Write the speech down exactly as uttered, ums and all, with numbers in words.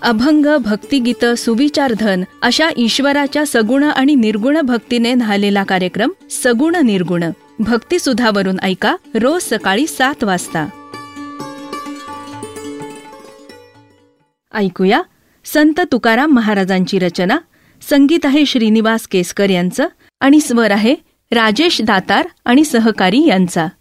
अभंग, भक्तिगीत, सुविचारधन अशा ईश्वराच्या सगुण आणि निर्गुण भक्तीने न्हालेला कार्यक्रम सगुण निर्गुण भक्तिसुधावरून ऐका रोज सकाळी सात वाजता. ऐकूया संत तुकाराम महाराजांची रचना. संगीत आहे श्रीनिवास केसकर यांचं आणि स्वर आहे राजेश दातार आणि सहकारी यांचा.